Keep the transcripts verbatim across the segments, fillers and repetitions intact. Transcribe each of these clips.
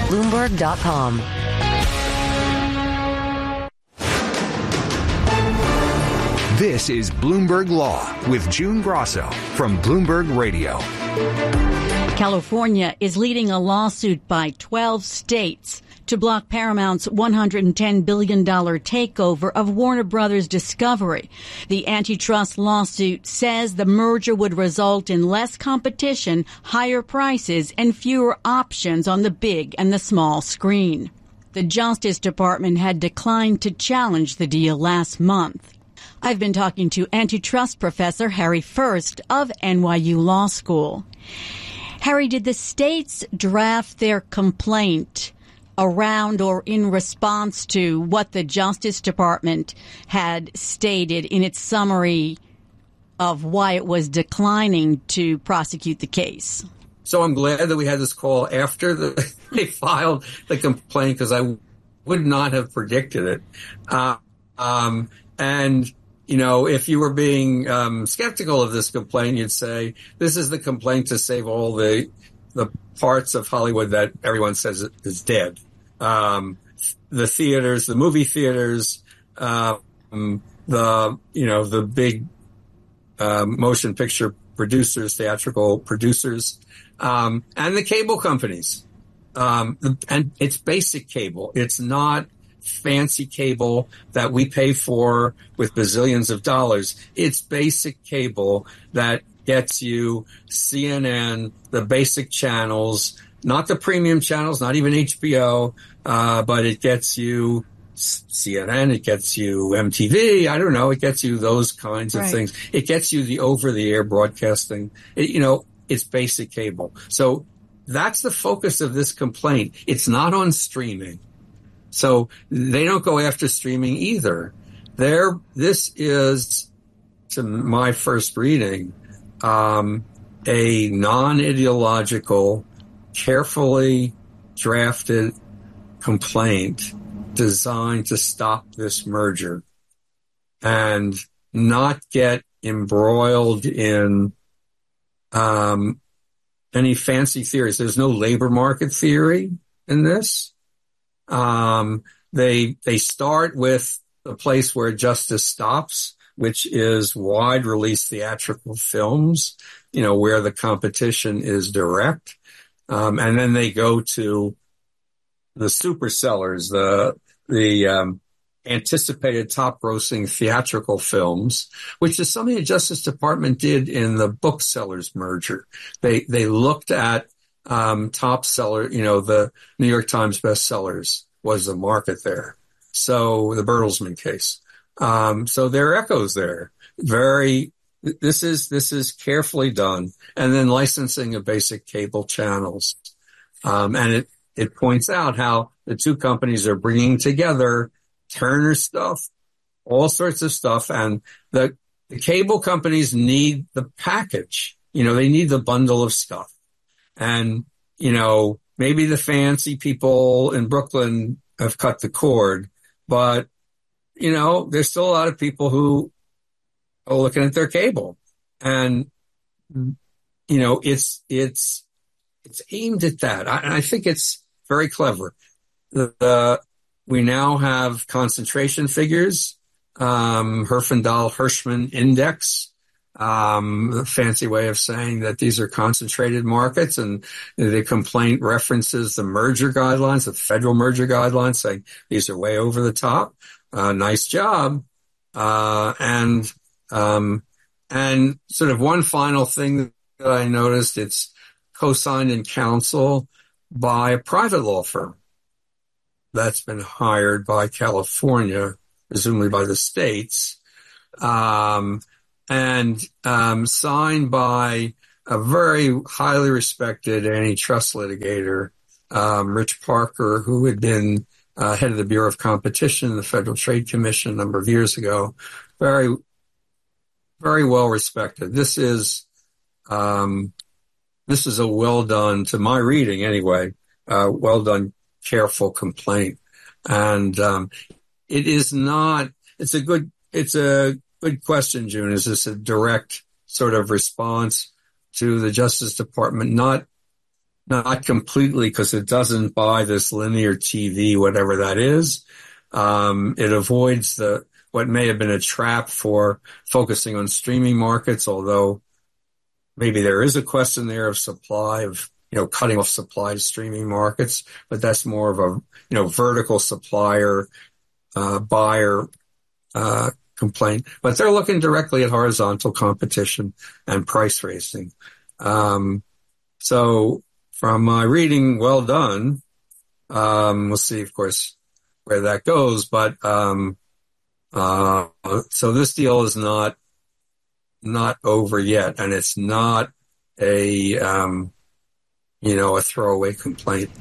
Bloomberg dot com. This is Bloomberg Law with June Grosso from Bloomberg Radio. California is leading a lawsuit by twelve states to block Paramount's one hundred ten billion dollars takeover of Warner Brothers Discovery. The antitrust lawsuit says the merger would result in less competition, higher prices, and fewer options on the big and the small screen. The Justice Department had declined to challenge the deal last month. I've been talking to antitrust professor Harry First of N Y U Law School. Harry, did the states draft their complaint around or in response to what the Justice Department had stated in its summary of why it was declining to prosecute the case? So I'm glad that we had this call after the, they filed the complaint, because I would not have predicted it. Uh, um, and, you know, if you were being um, skeptical of this complaint, you'd say this is the complaint to save all the the parts of Hollywood that everyone says is dead. Um, the theaters, the movie theaters, um, the, you know, the big uh, motion picture producers, theatrical producers, um, and the cable companies. Um, and it's basic cable. It's not fancy cable that we pay for with bazillions of dollars. It's basic cable that gets you C N N, the basic channels, not the premium channels, not even H B O, uh, but it gets you C N N, it gets you M T V, I don't know, it gets you those kinds of right. things. It gets you the over-the-air broadcasting. It, you know, it's basic cable. So that's the focus of this complaint. It's not on streaming. So they don't go after streaming either. There, this is, to my first reading, um, a non-ideological, carefully drafted complaint designed to stop this merger and not get embroiled in um, any fancy theories. There's no labor market theory in this. Um, they, they start with the place where justice stops, which is wide release theatrical films, you know, where the competition is direct. Um, and then they go to the super sellers, the, the, um, anticipated top grossing theatrical films, which is something the Justice Department did in the booksellers merger. They, they looked at Um, top seller, you know, the New York Times bestsellers was the market there. So the Bertelsmann case. Um, so there are echoes there. Very, this is, this is carefully done. And then licensing of basic cable channels. Um, and it, it points out how the two companies are bringing together Turner stuff, all sorts of stuff. And the, the cable companies need the package. You know, they need the bundle of stuff. And, you know, maybe the fancy people in Brooklyn have cut the cord, but, you know, there's still a lot of people who are looking at their cable. And, you know, it's, it's, it's aimed at that. I, I think it's very clever. The, the, we now have concentration figures, um, Herfindahl-Hirschman index. Um, a fancy way of saying that these are concentrated markets, and the complaint references the merger guidelines, the federal merger guidelines, saying these are way over the top. Uh, nice job. Uh, and, um, and sort of one final thing that I noticed, it's co-signed in counsel by a private law firm that's been hired by California, presumably by the states. Um, and um, signed by a very highly respected antitrust litigator, um, Rich Parker, who had been uh, head of the Bureau of Competition, the Federal Trade Commission a number of years ago. Very, very well respected. This is, um, this is a well done, to my reading anyway, uh, well done, careful complaint. And um, it is not, it's a good, it's a, Good question, June. Is this a direct sort of response to the Justice Department not not completely because it doesn't buy this linear T V, whatever that is. Um, it avoids the what may have been a trap for focusing on streaming markets, although maybe there is a question there of supply of, you know, cutting off supply to streaming markets, but that's more of a, you know, vertical supplier, uh, buyer, uh, complaint. But they're looking directly at horizontal competition and price racing. Um, so from my reading, well done. Um, we'll see, of course, where that goes, but, um, Uh, so this deal is not, not over yet, and it's not a, um, you know, a throwaway complaint.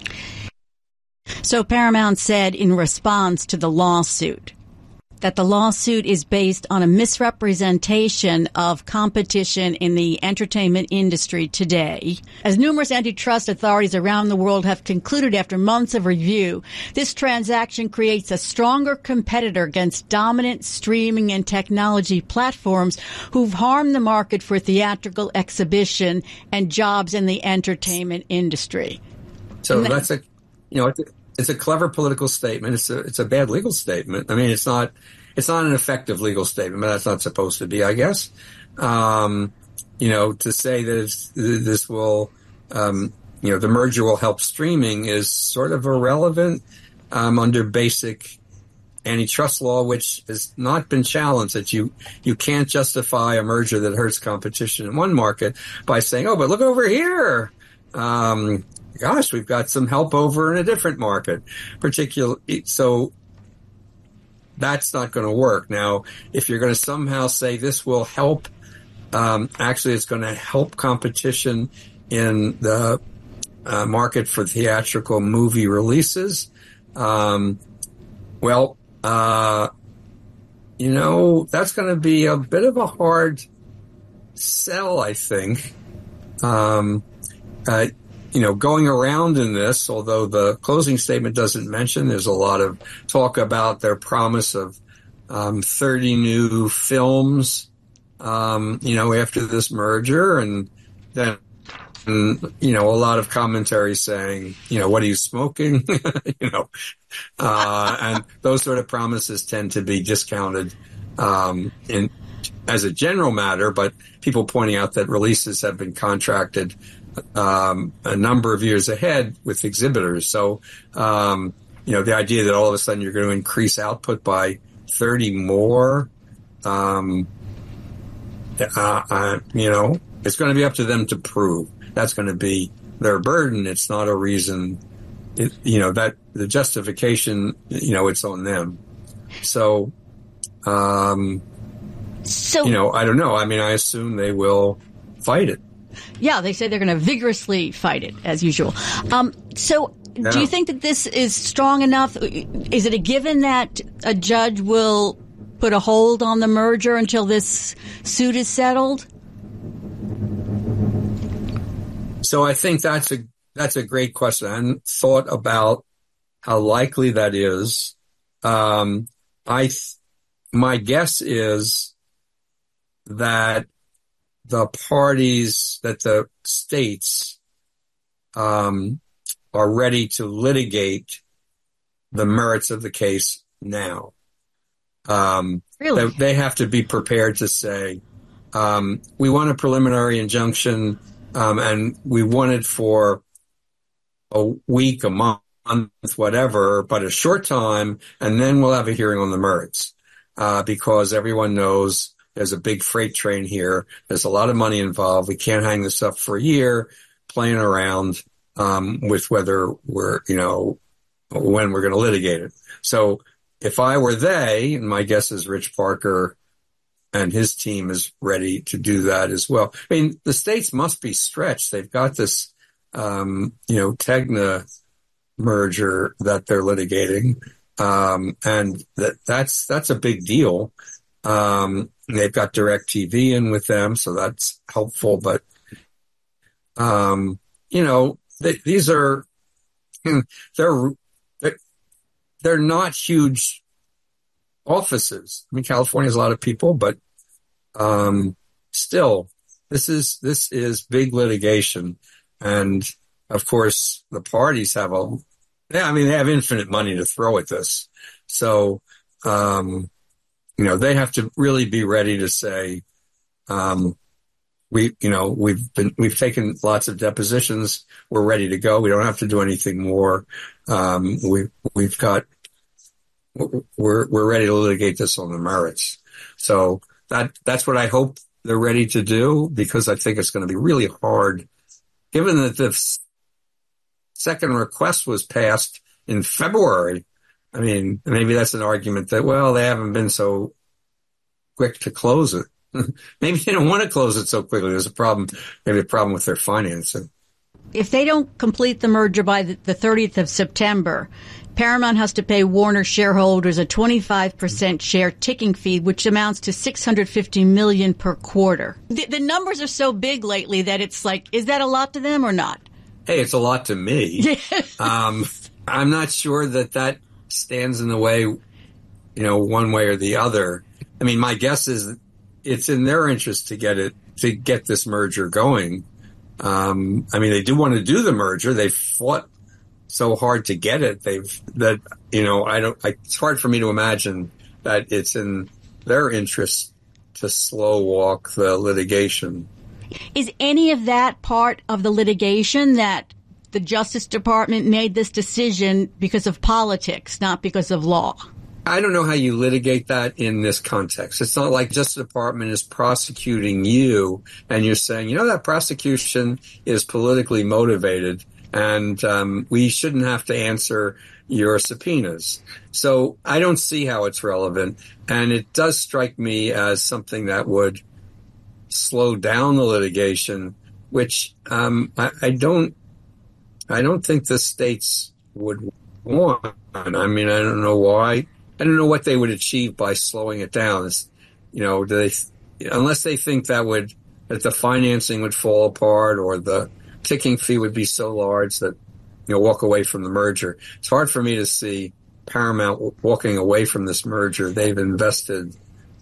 So Paramount said in response to the lawsuit that the lawsuit is based on a misrepresentation of competition in the entertainment industry today. As numerous antitrust authorities around the world have concluded after months of review, this transaction creates a stronger competitor against dominant streaming and technology platforms who've harmed the market for theatrical exhibition and jobs in the entertainment industry. So that, that's a, you know, it's a, it's a clever political statement. It's a, it's a bad legal statement. I mean, it's not, it's not an effective legal statement, but that's not supposed to be, I guess. Um, you know, to say that it's, this will, um, you know, the merger will help streaming is sort of irrelevant, um, under basic antitrust law, which has not been challenged, that you, you can't justify a merger that hurts competition in one market by saying, oh, but look over here. Um, Gosh, we've got some help over in a different market, particularly. So that's not going to work. Now, if you're going to somehow say this will help, um, actually it's going to help competition in the uh, market for theatrical movie releases. Um, well, uh, you know, that's going to be a bit of a hard sell, I think. Um, uh, You know, going around in this, although the closing statement doesn't mention, there's a lot of talk about their promise of um, thirty new films, um, you know, after this merger. And then, and, you know, a lot of commentary saying, you know, what are you smoking? you know, uh, and those sort of promises tend to be discounted um, in as a general matter, but people pointing out that releases have been contracted Um, a number of years ahead with exhibitors. So, um, you know, the idea that all of a sudden you're going to increase output by thirty more, um, uh, uh, you know, it's going to be up to them to prove. That's going to be their burden. It's not a reason, it, you know, that the justification, you know, it's on them. So, um, so, you know, I don't know. I mean, I assume they will fight it. Yeah, they say they're going to vigorously fight it, as usual. Um, so yeah. Do you think that this is strong enough? Is it a given that a judge will put a hold on the merger until this suit is settled? So I think that's a that's a great question. I hadn't thought about how likely that is. Um, I th- my guess is that the parties, that the states um, are ready to litigate the merits of the case now. Um, really? They, they have to be prepared to say, um, we want a preliminary injunction, um, and we want it for a week, a month, whatever, but a short time, and then we'll have a hearing on the merits, uh, because everyone knows there's a big freight train here. There's a lot of money involved. We can't hang this up for a year playing around um, with whether we're, you know, when we're going to litigate it. So if I were they, and my guess is Rich Parker and his team is ready to do that as well. I mean, the states must be stretched. They've got this, um, you know, Tegna merger that they're litigating. Um, and that, that's, that's a big deal. Um, they've got DirecTV in with them, so that's helpful. But, um, you know, they, these are, they're, they're not huge offices. I mean, California has a lot of people, but, um, still, this is, this is big litigation. And, of course, the parties have a, yeah, I mean, they have infinite money to throw at this. So, um, you know, they have to really be ready to say, um, we, you know, we've been, we've taken lots of depositions. We're ready to go. We don't have to do anything more. Um, we, we've got, we're, we're ready to litigate this on the merits. So that, that's what I hope they're ready to do, because I think it's going to be really hard, given that the second request was passed in February. I mean, maybe that's an argument that, well, they haven't been so quick to close it. Maybe they don't want to close it so quickly. There's a problem, maybe a problem with their financing. If they don't complete the merger by the thirtieth of September, Paramount has to pay Warner shareholders a twenty-five percent share ticking fee, which amounts to six hundred fifty million dollars per quarter. The, the numbers are so big lately that it's like, is that a lot to them or not? Hey, it's a lot to me. um, I'm not sure that that stands in the way, you know, one way or the other. I mean, my guess is it's in their interest to get it, to get this merger going. Um, I mean, they do want to do the merger. They fought so hard to get it. They've, that, you know, I don't, I, it's hard for me to imagine that it's in their interest to slow walk the litigation. Is any of that part of the litigation, that the Justice Department made this decision because of politics, not because of law? I don't know how you litigate that in this context. It's not like Justice Department is prosecuting you and you're saying, you know, that prosecution is politically motivated and um, we shouldn't have to answer your subpoenas. So I don't see how it's relevant. And it does strike me as something that would slow down the litigation, which um, I, I don't, I don't think the states would want. I mean, I don't know why. I don't know what they would achieve by slowing it down. It's, you know, do they, unless they think that would, that the financing would fall apart or the ticking fee would be so large that, you know, walk away from the merger. It's hard for me to see Paramount walking away from this merger. They've invested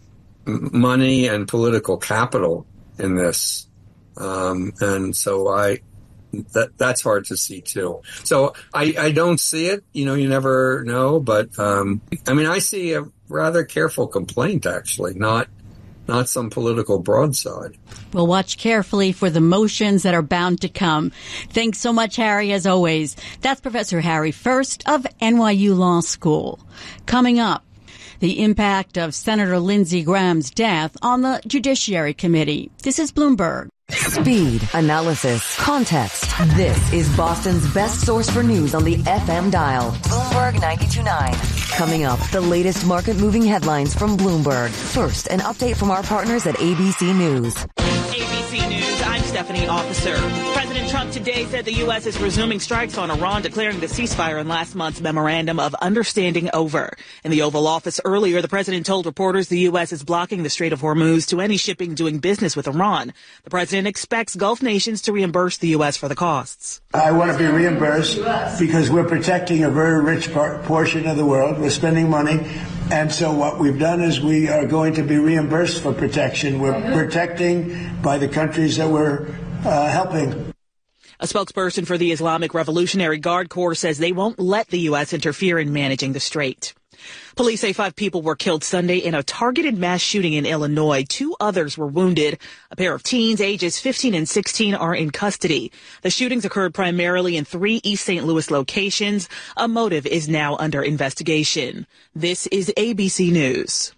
money and political capital in this. Um, and so I, that, that's hard to see too. So I, I don't see it, you know, you never know, but, um, I mean, I see a rather careful complaint actually, not, not some political broadside. We'll watch carefully for the motions that are bound to come. Thanks so much, Harry, as always. That's Professor Harry First of N Y U Law School. Coming up, the impact of Senator Lindsey Graham's death on the Judiciary Committee. This is Bloomberg. Speed, analysis, context. This is Boston's best source for news on the F M dial. Bloomberg ninety-two point nine. Coming up, the latest market-moving headlines from Bloomberg. First, an update from our partners at A B C News. A B C News, I'm Stephanie Officer. President Trump today said the U S is resuming strikes on Iran, declaring the ceasefire in last month's Memorandum of Understanding over. In the Oval Office earlier, the president told reporters the U S is blocking the Strait of Hormuz to any shipping doing business with Iran. The president expects Gulf nations to reimburse the U S for the costs. I want to be reimbursed because we're protecting a very rich par- portion of the world. We're spending money. And so what we've done is we are going to be reimbursed for protection. We're protecting by the countries that we're uh, helping. A spokesperson for the Islamic Revolutionary Guard Corps says they won't let the U S interfere in managing the strait. Police say five people were killed Sunday in a targeted mass shooting in Illinois. Two others were wounded. A pair of teens, ages fifteen and sixteen, are in custody. The shootings occurred primarily in three East Saint Louis locations. A motive is now under investigation. This is A B C News.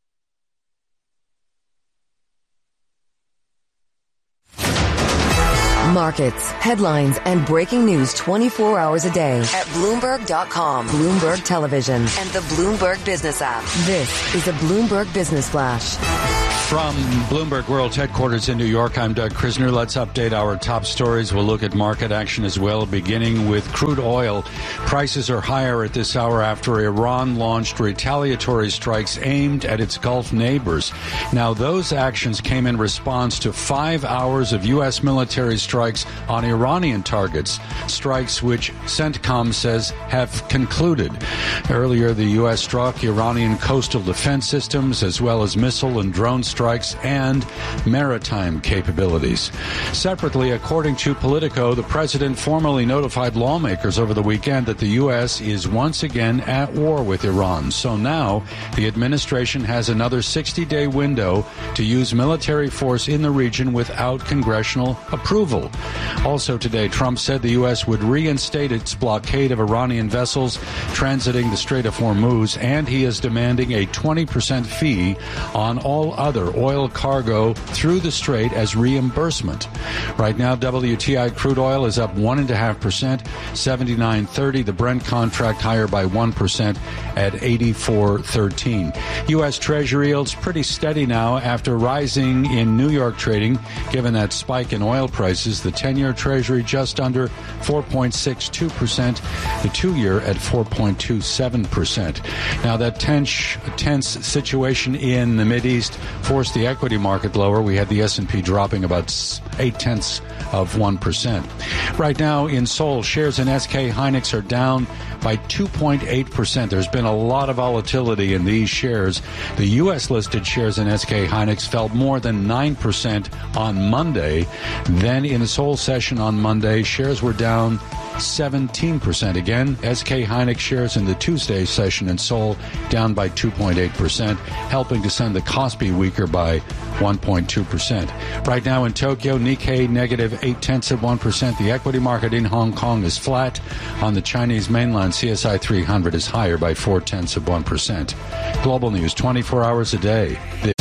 Markets, headlines, and breaking news twenty-four hours a day at Bloomberg dot com, Bloomberg Television, and the Bloomberg Business app. This is a Bloomberg Business Flash. From Bloomberg World Headquarters in New York, I'm Doug Krisner. Let's update our top stories. We'll look at market action as well, beginning with crude oil. Prices are higher at this hour after Iran launched retaliatory strikes aimed at its Gulf neighbors. Now, those actions came in response to five hours of U S military strikes on Iranian targets, strikes which CENTCOM says have concluded. Earlier, the U S struck Iranian coastal defense systems as well as missile and drone strikes strikes and maritime capabilities. Separately, according to Politico, the president formally notified lawmakers over the weekend that the U S is once again at war with Iran. So now the administration has another sixty-day window to use military force in the region without congressional approval. Also today, Trump said the U S would reinstate its blockade of Iranian vessels transiting the Strait of Hormuz, and he is demanding a twenty percent fee on all other oil cargo through the strait as reimbursement. Right now, W T I crude oil is up one point five percent, seventy-nine thirty. The Brent contract higher by one percent at eighty-four thirteen. U S. Treasury yields pretty steady now after rising in New York trading, given that spike in oil prices. The ten-year Treasury just under four point six two percent, the two-year at four point two seven percent. Now, that tense, tense situation in the Mideast forced the equity market lower. We had the S and P dropping about eight-tenths of one percent. Right now in Seoul, shares in S K Hynix are down by two point eight percent. There's been a lot of volatility in these shares. The U S-listed shares in S K Hynix fell more than nine percent on Monday. Then in the Seoul session on Monday, shares were down seventeen percent. Again, S K Hynix shares in the Tuesday session in Seoul down by two point eight percent, helping to send the Kospi weaker by one point two percent. Right now in Tokyo, Nikkei negative eight-tenths of one percent. The equity market in Hong Kong is flat. On the Chinese mainland, C S I three hundred is higher by four-tenths of one percent. Global news twenty-four hours a day. This